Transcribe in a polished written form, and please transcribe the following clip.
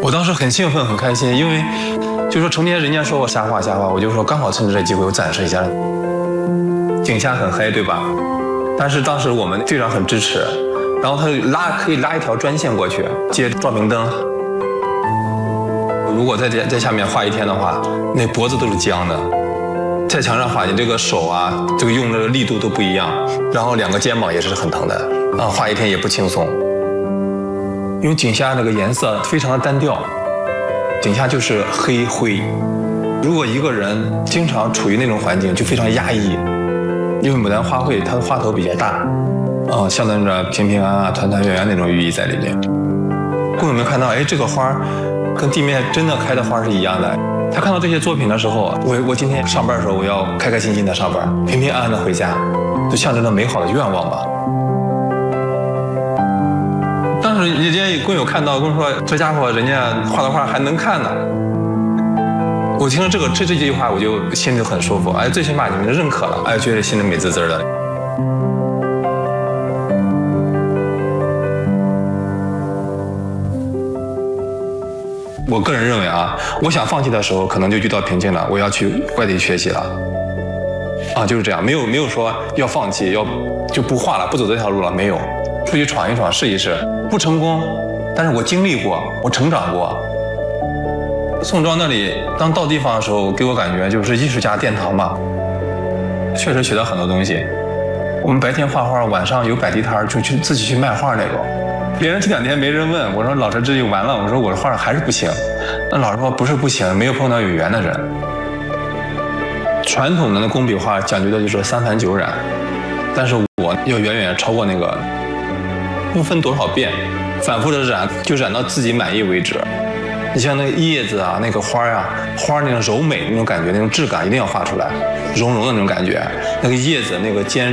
我当时很兴奋很开心，因为就说成天人家说我瞎画，我就说刚好趁着这机会我展示一下。景虾很黑对吧？但是当时我们队长很支持，然后他可以拉一条专线过去接照明灯。如果在下面画一天的话，那脖子都是僵的。在墙上画，你这个手啊，这个用的力度都不一样，然后两个肩膀也是很疼的啊，画一天也不轻松。因为景虾那个颜色非常的单调，景虾就是黑灰。如果一个人经常处于那种环境，就非常压抑。因为牡丹花卉它的花头比较大，象征着平平安安、团团圆圆那种寓意在里面。工友们看到，哎，这个花跟地面真的开的花是一样的。他看到这些作品的时候，我今天上班的时候，我要开开心心的上班，平平安安的回家，就象征着美好的愿望吧。当时人家工友看到，跟我说这家伙人家画的画还能看呢。我听了这句话，我就心里就很舒服。哎，最起码你们认可了，哎，觉得心里美滋滋的。我个人认为啊，我想放弃的时候，可能就遇到瓶颈了，我要去外地学习了。啊，就是这样，没有说要放弃，就不画了，不走这条路了，没有，出去闯一闯，试一试，不成功，但是我经历过，我成长过。宋庄那里当到地方的时候，给我感觉就是艺术家殿堂嘛，确实学到很多东西。我们白天画画，晚上有摆地摊，就去自己去卖画那种。别人这2天没人问，我说老师这就完了，我说我的画还是不行。那老师说不是不行，没有碰到有缘的人。传统的那工笔画讲究的就是3盘9染，但是我要远远超过那个，不分多少遍，反复的染，就染到自己满意为止。你像那个叶子啊，那个花啊，花那种柔美那种感觉，那种质感一定要画出来，绒绒的那种感觉。那个叶子那个尖